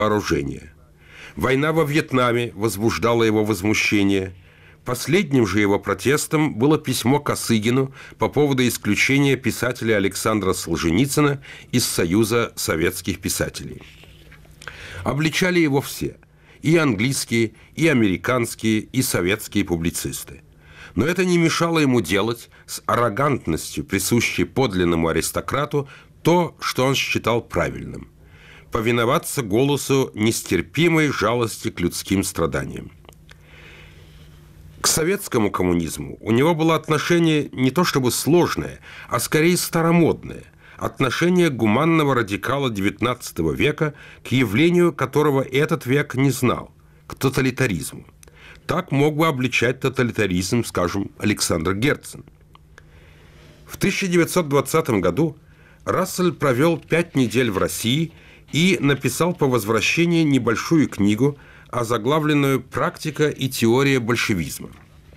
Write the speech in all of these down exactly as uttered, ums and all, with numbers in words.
вооружения. Война во Вьетнаме возбуждала его возмущение. Последним же его протестом было письмо Косыгину по поводу исключения писателя Александра Солженицына из Союза советских писателей. Обличали его все – и английские, и американские, и советские публицисты. Но это не мешало ему делать с аррогантностью, присущей подлинному аристократу, то, что он считал правильным – повиноваться голосу нестерпимой жалости к людским страданиям. К советскому коммунизму у него было отношение не то чтобы сложное, а скорее старомодное, отношение гуманного радикала девятнадцатого века к явлению, которого этот век не знал, к тоталитаризму. Так мог бы обличать тоталитаризм, скажем, Александр Герцен. В тысяча девятьсот двадцатом году Рассель провел пять недель в России и написал по возвращении небольшую книгу, озаглавленную «Практика и теория большевизма».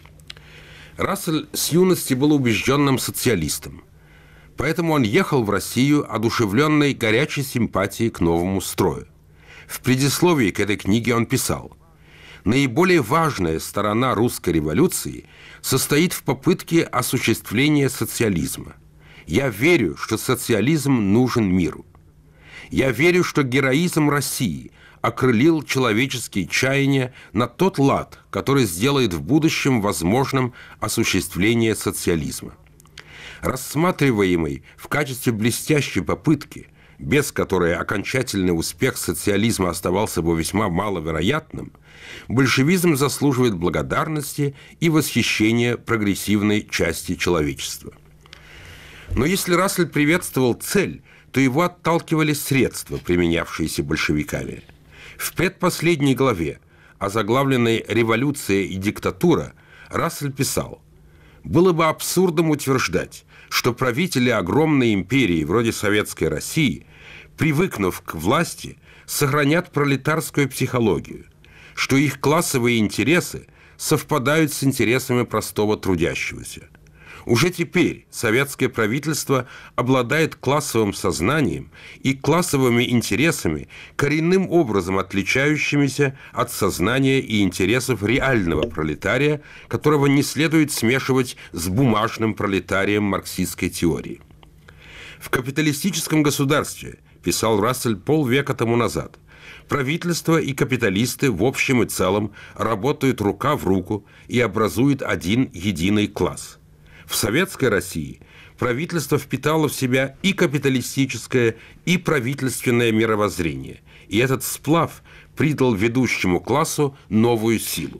Рассель с юности был убежденным социалистом. Поэтому он ехал в Россию, одушевленной горячей симпатией к новому строю. В предисловии к этой книге он писал: «Наиболее важная сторона русской революции состоит в попытке осуществления социализма. Я верю, что социализм нужен миру. Я верю, что героизм России окрылил человеческие чаяния на тот лад, который сделает в будущем возможным осуществление социализма. Рассматриваемый в качестве блестящей попытки, без которой окончательный успех социализма оставался бы весьма маловероятным, большевизм заслуживает благодарности и восхищения прогрессивной части человечества». Но если Рассель приветствовал цель, то его отталкивали средства, применявшиеся большевиками. В предпоследней главе, озаглавленной «Революция и диктатура», Рассель писал: «Было бы абсурдом утверждать, что правители огромной империи, вроде Советской России, привыкнув к власти, сохранят пролетарскую психологию, что их классовые интересы совпадают с интересами простого трудящегося. Уже теперь советское правительство обладает классовым сознанием и классовыми интересами, коренным образом отличающимися от сознания и интересов реального пролетария, которого не следует смешивать с бумажным пролетарием марксистской теории. В капиталистическом государстве, писал Рассель полвека тому назад, правительство и капиталисты в общем и целом работают рука в руку и образуют один единый класс. В советской России правительство впитало в себя и капиталистическое, и правительственное мировоззрение, и этот сплав придал ведущему классу новую силу.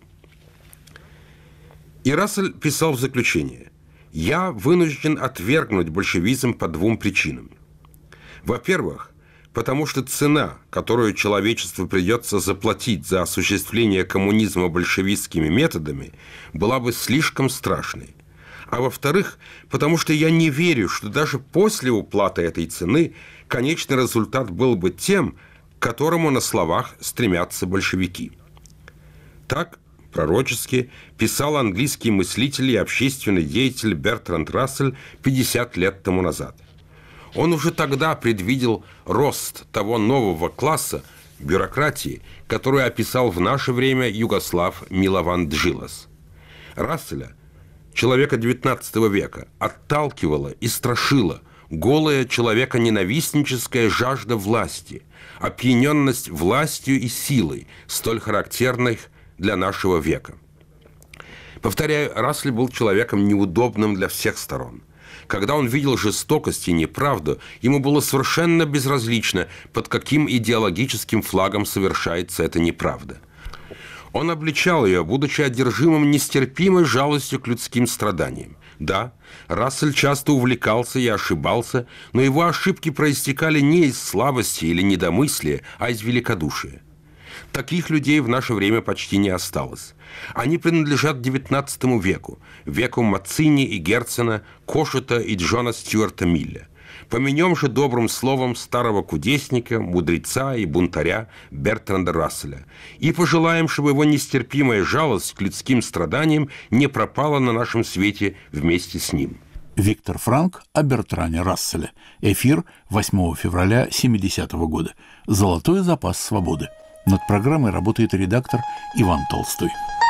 И Рассель писал в заключение: «Я вынужден отвергнуть большевизм по двум причинам. Во-первых, потому что цена, которую человечеству придется заплатить за осуществление коммунизма большевистскими методами, была бы слишком страшной. А во-вторых, потому что я не верю, что даже после уплаты этой цены конечный результат был бы тем, к которому на словах стремятся большевики». Так пророчески писал английский мыслитель и общественный деятель Бертранд Рассель пятьдесят лет тому назад. Он уже тогда предвидел рост того нового класса бюрократии, который описал в наше время Югослав Милован Джилас. Расселя, человека девятнадцатого века, отталкивала и страшила голая человеконенавистническая жажда власти, опьяненность властью и силой, столь характерных для нашего века. Повторяю, Рассель был человеком неудобным для всех сторон. Когда он видел жестокость и неправду, ему было совершенно безразлично, под каким идеологическим флагом совершается эта неправда. Он обличал ее, будучи одержимым нестерпимой жалостью к людским страданиям. Да, Рассель часто увлекался и ошибался, но его ошибки проистекали не из слабости или недомыслия, а из великодушия. Таких людей в наше время почти не осталось. Они принадлежат девятнадцатому веку, веку Мацини и Герцена, Кошута и Джона Стюарта Милля. Поменем же добрым словом старого кудесника, мудреца и бунтаря Бертранда Расселя и пожелаем, чтобы его нестерпимая жалость к людским страданиям не пропала на нашем свете вместе с ним. Виктор Франк о Бертране Расселе. Эфир восьмого февраля семидесятого года. «Золотой запас свободы». Над программой работает редактор Иван Толстой.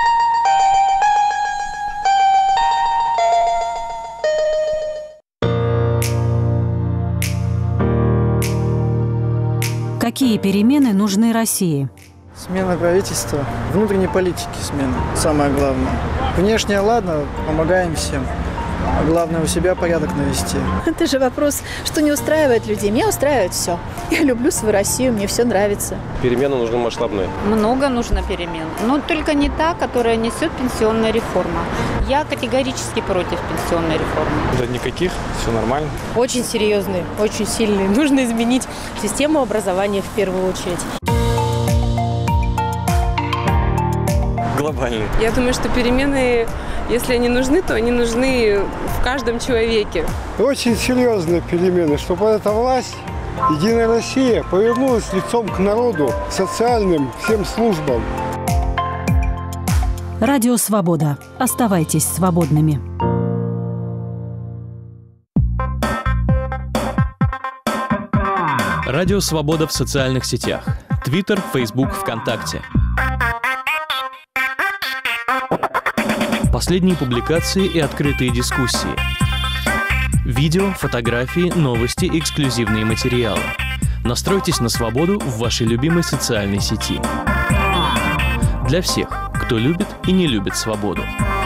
Какие перемены нужны России? Смена правительства, внутренней политики смена, самое главное. Внешне, ладно, помогаем всем. А главное, у себя порядок навести. Это же вопрос, что не устраивает людей. Меня устраивает все. Я люблю свою Россию, мне все нравится. Перемены нужны масштабные. Много нужно перемен. Но только не та, которая несет пенсионная реформа. Я категорически против пенсионной реформы. Да никаких, все нормально. Очень серьезные, очень сильные. Нужно изменить систему образования в первую очередь. Глобальные. Я думаю, что перемены, если они нужны, то они нужны в каждом человеке. Очень серьезные перемены, чтобы эта власть, Единая Россия, повернулась лицом к народу, социальным всем службам. Радио «Свобода». Оставайтесь свободными. Радио «Свобода» в социальных сетях. Твиттер, Фейсбук, ВКонтакте. Последние публикации и открытые дискуссии. Видео, фотографии, новости, эксклюзивные материалы. Настройтесь на свободу в вашей любимой социальной сети. Для всех, кто любит и не любит свободу.